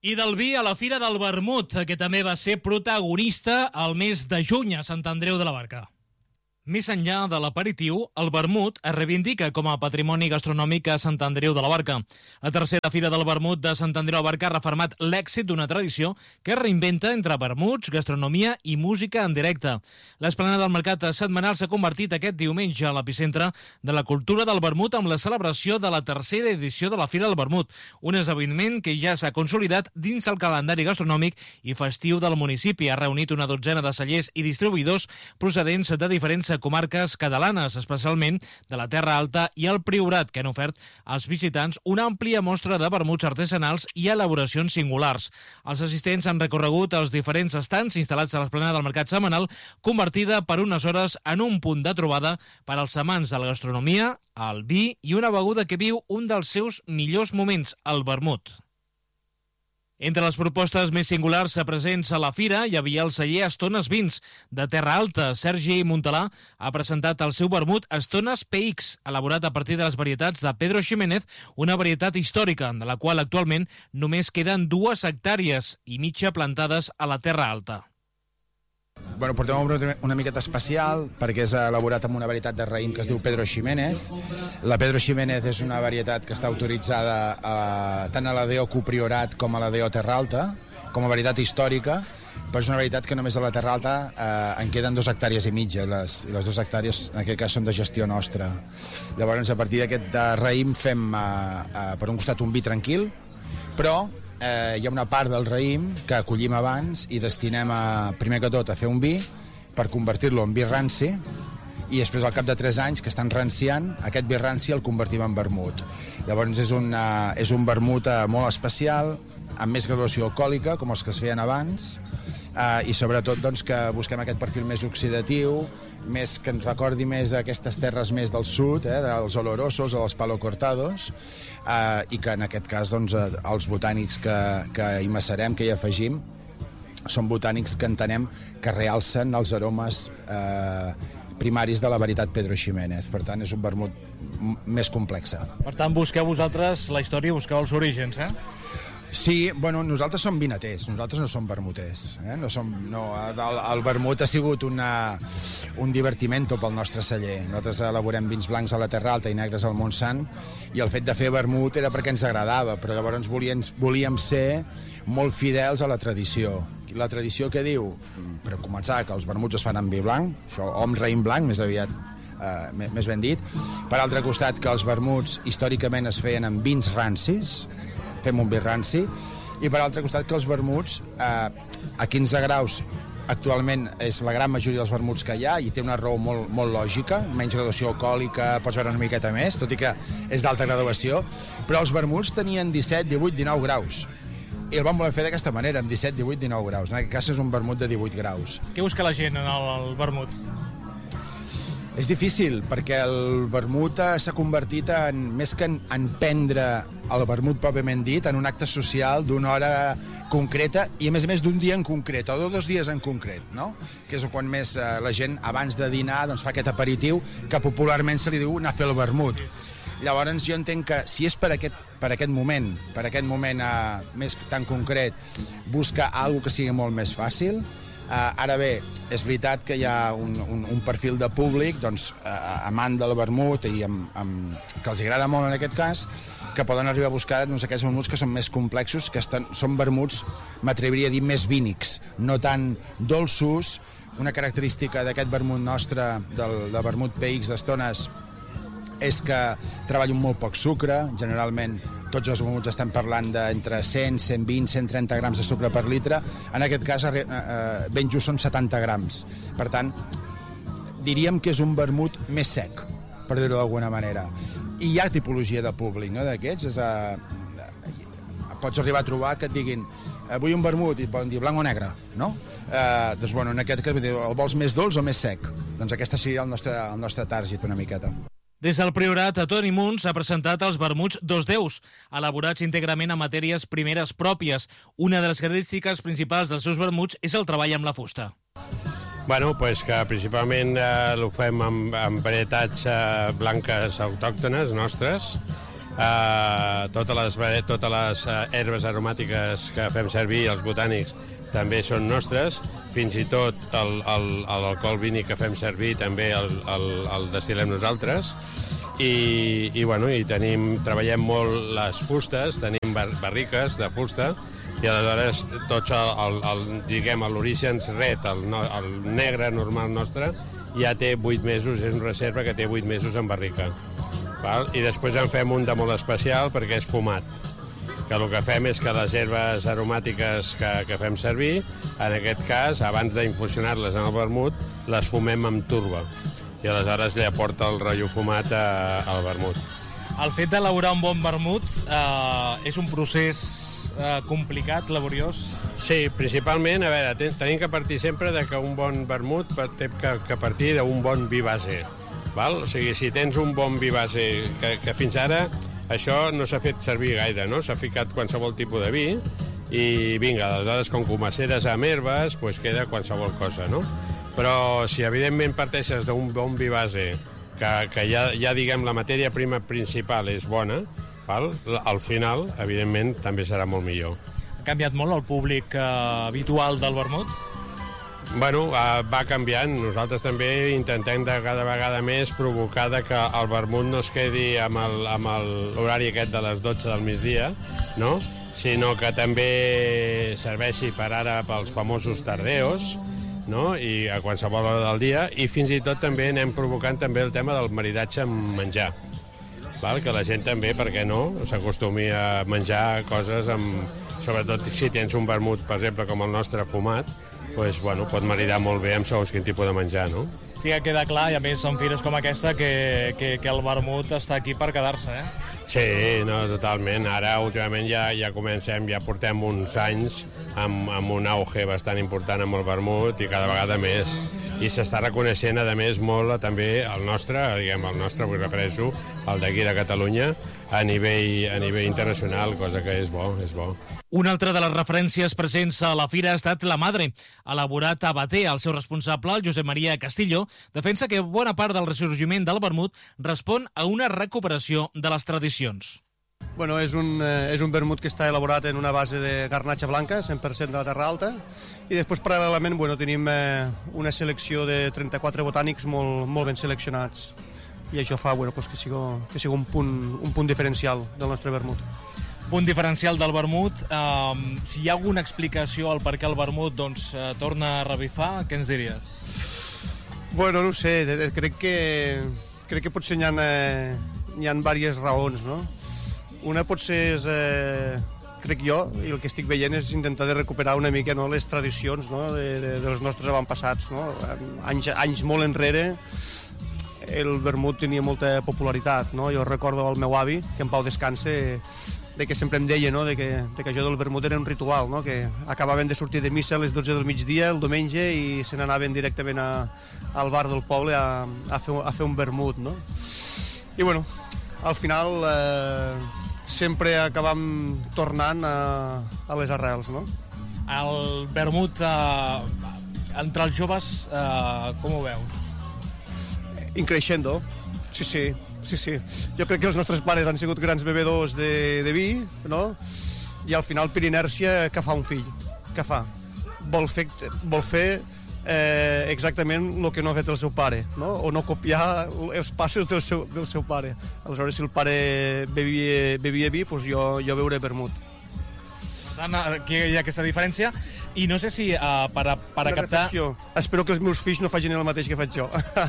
I del vi a la Fira del Vermut, que també va ser protagonista al mes de juny a Sant Andreu de la Barca. Més enllà de l'aperitiu, el vermut es reivindica com a patrimoni gastronòmic a Sant Andreu de la Barca. La tercera Fira del Vermut de Sant Andreu de la Barca ha refermat l'èxit d'una tradició que es reinventa entre vermuts, gastronomia i música en directe. L'esplanada del mercat setmanal s'ha convertit aquest diumenge a l'epicentre de la cultura del vermut amb la celebració de la tercera edició de la Fira del Vermut, un esdeveniment que ja s'ha consolidat dins el calendari gastronòmic i festiu del municipi. Ha reunit una dotzena de cellers i distribuïdors procedents de diferents comarques catalanes, especialment de la Terra Alta i el Priorat, que han ofert als visitants una àmplia mostra de vermuts artesanals i elaboracions singulars. Els assistents han recorregut els diferents estands instal·lats a l'esplanada del mercat setmanal, convertida per unes hores en un punt de trobada per als amants de la gastronomia, el vi i una beguda que viu un dels seus millors moments, el vermut. Entre les propostes més singulars presents a la fira hi havia el celler Estones Vins, de Terra Alta. Sergi Montalà ha presentat el seu vermut Estones PX, elaborat a partir de les varietats de Pedro Ximénez, una varietat històrica, de la qual actualment només queden 2 hectàrees i mitja plantades a la Terra Alta. Bueno, portem una miqueta especial perquè és elaborat amb una varietat de raïm que es diu Pedro Ximénez. La Pedro Ximénez és una varietat que està autoritzada tant a la DO Priorat com a la DO Terra Alta, com a varietat històrica, però és una varietat que només a la Terra Alta en queden 2 hectàrees i mitja, i les 2 hectàrees en aquest cas són de gestió nostra. Llavors, a partir d'aquest raïm fem per un costat un vi tranquil, però hi ha una part del raïm que acollim abans i destinem primer que tot a fer un vi per convertir-lo en vi ranci, i després al cap de 3 anys que estan ranciant, aquest vi ranci el convertim en vermut. Llavors és un vermut molt especial, amb més graduació alcohòlica com els que es feien abans, i sobretot doncs, que busquem aquest perfil més oxidatiu, més que ens recordi més aquestes terres més del sud, dels olorosos o dels palo cortados, i que en aquest cas doncs, els botànics que hi macerem, que hi afegim, són botànics que entenem que realcen els aromes primaris de la varietat Pedro Ximénez. Per tant, és un vermut més complex. Per tant, busqueu vosaltres la història, busqueu els orígens, Sí, bueno, nosaltres som vinaters, nosaltres no som vermuters. El vermut ha sigut un divertimento pel nostre celler. Nosaltres elaborem vins blancs a la Terra Alta i negres al Montsant, i el fet de fer vermut era perquè ens agradava, però llavors volíem ser molt fidels a la tradició. La tradició que diu, per començar, que els vermuts es fan amb vi blanc, això, o amb raïm blanc, més aviat, més ben dit. Per altre costat, que els vermuts històricament es feien amb vins rancis, fem un vi ranci, i per altre costat que els vermuts a 15 graus actualment és la gran majoria dels vermuts que hi ha, i té una raó molt lògica, menys graduació alcohòlica, pots veure una miqueta més, tot i que és d'alta graduació, però els vermuts tenien 17, 18, 19 graus, i el vam voler fer d'aquesta manera, amb 17, 18, 19 graus. En aquest cas és un vermut de 18 graus. Què busca la gent en el vermut? És difícil, perquè el vermut s'ha convertit més que en prendre el vermut pròpiament dit, en un acte social d'una hora concreta, i a més d'un dia en concret, o de 2 dies en concret, no? Que és quan més la gent abans de dinar doncs, fa aquest aperitiu que popularment se li diu anar a fer el vermut. Llavors jo entenc que si és per aquest moment més tan concret, busca alguna que sigui molt més fàcil. Ara bé, és veritat que hi ha un perfil de públic doncs, amant del vermut i que els agrada molt en aquest cas, que poden arribar a buscar doncs, aquests vermuts que són més complexos, que són vermuts, m'atreviria a dir, més vínics, no tan dolços. Una característica d'aquest vermut nostre, del vermut PX d'Estones, és que treballo amb molt poc sucre. Generalment tots els vermuts estan parlant d'entre 100, 120, 130 grams de sucre per litre. En aquest cas ben just són 70 grams. Per tant, diríem que és un vermut més sec, per dir-ho d'alguna manera. I hi ha tipologia de públic, no, d'aquests. Pots arribar a trobar que et diguin vull un vermut, i et poden dir blanc o negre, no? Doncs bueno, en aquest cas el vols més dolç o més sec? Doncs aquesta seria el nostre target una miqueta. Des del Priorat, Toni Muns ha presentat els vermuts Dos Déus, elaborats íntegrament amb matèries primeres pròpies. Una de les característiques principals dels seus vermuts és el treball amb la fusta. Bueno, pues que principalment ho fem amb varietats blanques autòctones nostres, totes les herbes aromàtiques que fem servir, els botànics, també són nostres, fins i tot l'alcohol vínic que fem servir també el destil·lem nosaltres, i treballem molt les fustes, tenim barriques de fusta, i aleshores tots l'origen red, el negre normal nostre, ja té 8 mesos, és una reserva que té 8 mesos en barrica. Val? I després en fem un de molt especial perquè és fumat, que el que fem és que les herbes aromàtiques que fem servir, en aquest cas, abans d'infusionar-les en el vermut, les fumem amb turba, i aleshores li aporta el rotllo fumat al vermut. El fet d'elaborar un bon vermut és un procés complicat, laboriós? Sí, principalment, a veure, tenim que partir sempre de que un bon vermut té que partir d'un bon vi base. Val? O sigui, si tens un bon vi base, que fins ara això no s'ha fet servir gaire, no? S'ha ficat qualsevol tipus de vi i vinga, aleshores com que ho maceres amb herbes, doncs queda qualsevol cosa, no? Però si evidentment parteixes d'un bon vi base, que ja diguem la matèria prima principal és bona, val? Al final, evidentment, també serà molt millor. Ha canviat molt el públic habitual del vermut? Bueno, va canviant. Nosaltres també intentem de cada vegada més provocar que el vermut no es quedi amb l'horari aquest de les 12 del migdia, no? Sinó que també serveixi per ara pels famosos tardeos, no? I a qualsevol hora del dia, i fins i tot també anem provocant també el tema del maridatge amb menjar. Val? Que la gent també, per què no, s'acostumi a menjar coses sobretot si tens un vermut, per exemple, com el nostre fumat, doncs, pot maridar molt bé amb segons quin tipus de menjar, no? Sí que queda clar, i a més en fires com aquesta, que el vermut està aquí per quedar-se, eh? Sí, no, totalment. Ara, últimament, ja comencem, ja portem uns anys amb un auge bastant important amb el vermut i cada vegada més. I s'està reconeixent, a més, molt també el nostre, vull refereixo, el d'aquí de Catalunya, a nivell internacional, cosa que és bo, és bo. Una altra de les referències presents a la fira ha estat la Madre, elaborat a Bater. El seu responsable, el Josep Maria Castillo, defensa que bona part del ressorgiment del vermut respon a una recuperació de les tradicions. Bueno, és un vermut que està elaborat en una base de garnatxa blanca, 100% de la Terra Alta, i després, paral·lelament, tenim una selecció de 34 botànics molt ben seleccionats, i això fa que sigui un punt diferencial del nostre vermut. Punt diferencial del vermut. Si hi ha alguna explicació al per què el vermut torna a revifar, què ens diries? Bueno, no ho sé, crec que potser hi ha diverses raons, no? Una potser és, crec jo, i el que estic veient és intentar de recuperar una mica, no, les tradicions, no, dels nostres avantpassats, no? Anys molt enrere el vermut tenia molta popularitat, no? Jo recordo el meu avi, que en pau descanse, de que sempre em deia, no, de que això del vermut era un ritual, no? Que acabaven de sortir de missa a les 12 del migdia el diumenge i se n'anaven directament al bar del poble a fer un vermut, no? I bueno, al final sempre acabam tornant a les arrels, no? El vermut entre els joves, com ho veus? Increixendo, sí. Jo crec que els nostres pares han sigut grans bebedors de vi, no? I al final, per inèrcia, què fa un fill? Què fa? Vol fer exactament el que no ha fet el seu pare, no? O no copiar els passos del seu pare. Aleshores, si el pare bevia vi, doncs jo beuré vermut. Per tant, aquí hi ha aquesta diferència. I no sé si per a captar... Reflexió. Espero que els meus fills no facin el mateix que faig jo.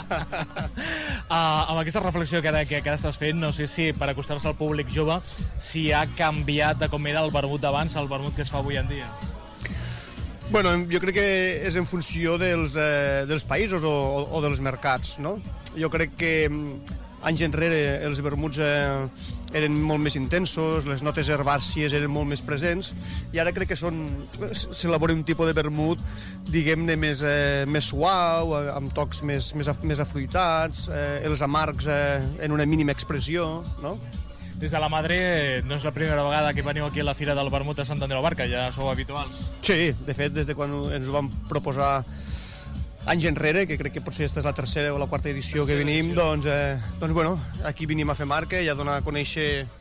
Amb aquesta reflexió que ara estàs fent, no sé si per acostar-se al públic jove, si ha canviat de com era el vermut d'abans al vermut que es fa avui en dia. Bueno, jo crec que és en funció dels països o dels mercats, no? Jo crec que anys enrere els vermuts eren molt més intensos, les notes herbàcies eren molt més presents, i ara crec que s'elabora un tipus de vermut, diguem-ne, més suau, amb tocs més afruitats, els amargs en una mínima expressió, no? Des de la Madre no és la primera vegada que veniu aquí a la Fira del Vermut a Sant Andreu de la Barca, ja sou habituals. Sí, de fet, des de quan ens ho vam proposar anys enrere, que crec que potser aquesta és la tercera o la quarta edició que venim, doncs bueno, aquí venim a fer marca i a donar a conèixer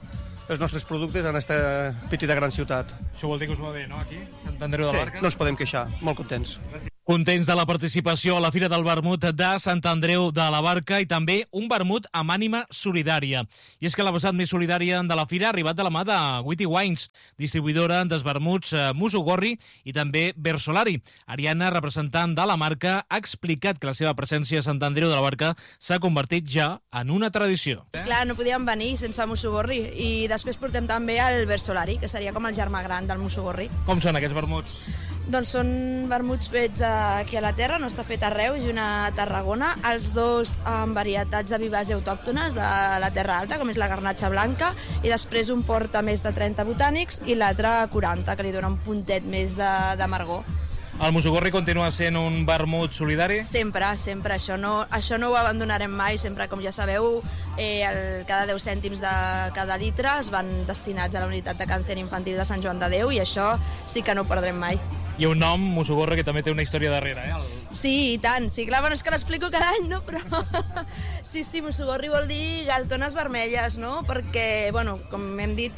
els nostres productes en aquesta petita gran ciutat. Això vol dir que us va bé, no, aquí? Sant Andreu de la Barca? No ens podem queixar, molt contents. Contents de la participació a la Fira del Vermut de Sant Andreu de la Barca i també un vermut amb ànima solidària. I és que la vessant més solidària de la Fira ha arribat de la mà de Witty Wines, distribuïdora dels vermuts Musugorri i també Versolari. Ariana, representant de la marca, ha explicat que la seva presència a Sant Andreu de la Barca s'ha convertit ja en una tradició. Clar, no podíem venir sense Musugorri i després portem també el Versolari, que seria com el germà gran del Musugorri. Com són aquests vermuts? Doncs són vermuts fets aquí a la terra, no està fet a Reus i una a Tarragona, els dos amb varietats de vi base autòctones de la Terra Alta, com és la garnatxa blanca, i després un porta més de 30 botànics i l'altre 40, que li dona un puntet més d'amargor. El Musugorri continua sent un vermut solidari? Sempre, sempre. Això no ho abandonarem mai. Sempre, com ja sabeu, cada 10 cèntims de cada litre es van destinats a la unitat de càncer infantil de Sant Joan de Déu i això sí que no ho perdrem mai. Hi ha un nom, Musugorri, que també té una història darrere, Sí, i tant. Sí, clar, bueno, és que l'explico cada any, no? Però sí, Musugorri vol dir galtones vermelles, no? Perquè, bueno, com hem dit,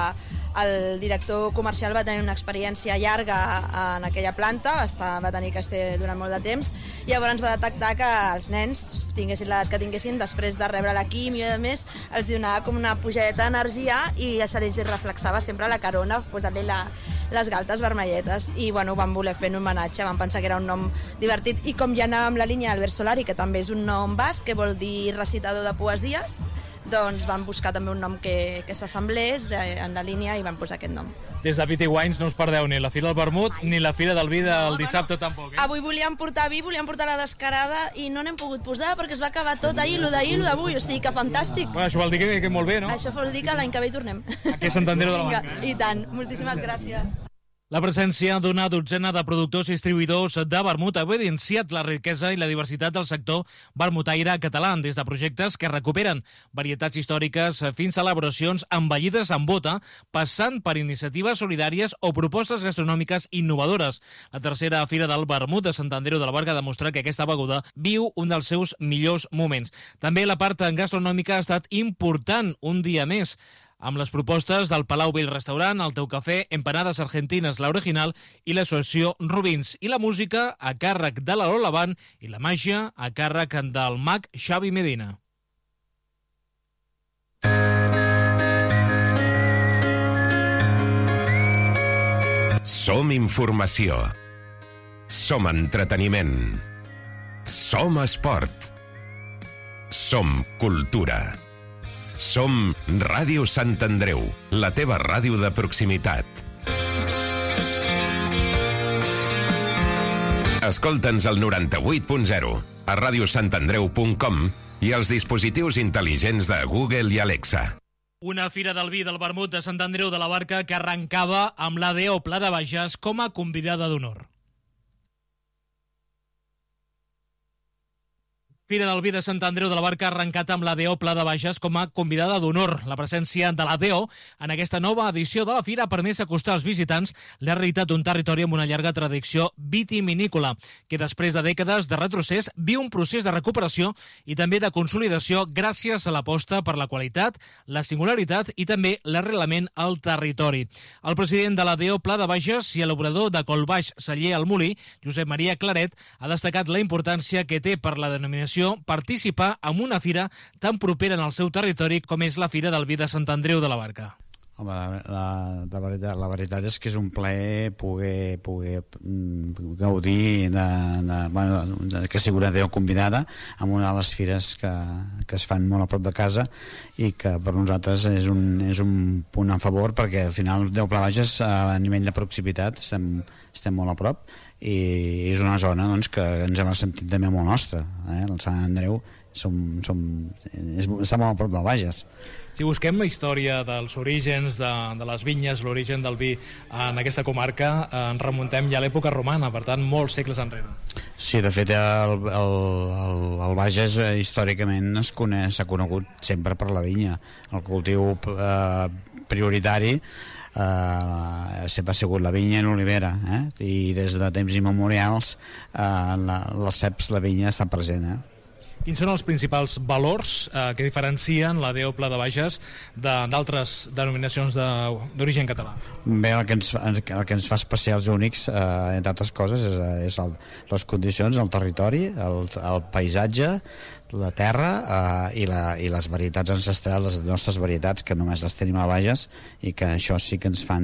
el director comercial va tenir una experiència llarga en aquella planta, va tenir que estar durant molt de temps, i llavors va detectar que els nens, tinguessin l'edat que tinguessin, després de rebre la quimio i a més, els donava com una pujadeta d'energia i a se'ls reflexava sempre la carona, posant-li les galtes vermelletes, i bueno, van voler fer un homenatge, van pensar que era un nom divertit, i com ja anava amb la línia del Versolari, que també és un nom basc, que vol dir recitador de poesies, doncs van buscar també un nom que s'assemblés en la línia i van posar aquest nom. Des de Witty Wines no us perdeu ni la Fira del Vermut ni la Fira del Vi del dissabte tampoc. Avui volíem portar vi, volíem portar la descarada i no n'hem pogut posar perquè es va acabar tot ahir, lo d'ahir, lo d'avui, o sigui que fantàstic. Bueno, això vol dir que molt bé, no? Això vol dir que l'any que ve hi tornem. Aquí a Sant Andreu de la Barca. I tant, moltíssimes gràcies. La presència d'una dotzena de productors i distribuïdors de vermut ha evidenciat la riquesa i la diversitat del sector vermutaire català, des de projectes que recuperen varietats històriques fins a elaboracions envellides amb bota, passant per iniciatives solidàries o propostes gastronòmiques innovadores. La tercera Fira del Vermut de Sant Andreu de la Barca demostra que aquesta beguda viu un dels seus millors moments. També la part gastronòmica ha estat important un dia més, amb les propostes del Palau Vell Restaurant, el Teu Cafè, Empanades Argentines, l'original i l'associació Rubins. I la música a càrrec de la Lola Band i la màgia a càrrec del mag Xavi Medina. Som informació. Som entreteniment. Som esport. Som cultura. Som Ràdio Sant Andreu, la teva ràdio de proximitat. Escolta'ns al 98.0, a radiosantandreu.com i als dispositius intel·ligents de Google i Alexa. Una Fira del Vi del Vermut de Sant Andreu de la Barca que arrencava amb l'ADO Pla de Bages com a convidada d'honor. Fira del Vi de Sant Andreu de la Barca ha arrencat amb l'ADO Pla de Bages com a convidada d'honor. La presència de l'ADO en aquesta nova edició de la Fira ha permès acostar als visitants la realitat d'un territori amb una llarga tradició vitivinícola, que després de dècades de retrocés viu un procés de recuperació i també de consolidació gràcies a l'aposta per la qualitat, la singularitat i també l'arrelament al territori. El president de l'ADO Pla de Bages i elaborador de Colbaix Celler al Molí, Josep Maria Claret, ha destacat la importància que té per la denominació participar en una fira tan propera en el seu territori com és la Fira del Vi de Sant Andreu de la Barca. Home, la veritat és que és un plaer poder gaudir que ha sigut una Déu convidada en una de les fires que es fan molt a prop de casa i que per nosaltres és un punt a favor perquè al final Déu Pla Bages a nivell de proximitat estem molt a prop i és una zona doncs, que ens hem sentit també molt nostra. El Sant Andreu està molt a prop del Bages. Si busquem la història dels orígens de les vinyes, l'origen del vi en aquesta comarca, ens remuntem ja a l'època romana, per tant, molts segles enrere. Sí, de fet, el Bages històricament s'ha conegut sempre per la vinya. El cultiu prioritari sempre ha sigut la vinya i l'olivera, i des de temps immemorials les ceps, la vinya està present. Quins són els principals valors que diferencien la DO Pla de Bages d'altres denominacions d'origen català? Bé, el que ens fa especials únics, entre altres coses, és les condicions, el territori, el paisatge, la terra i les varietats ancestrals, les nostres varietats, que només les tenim a Bages, i que això sí que ens fan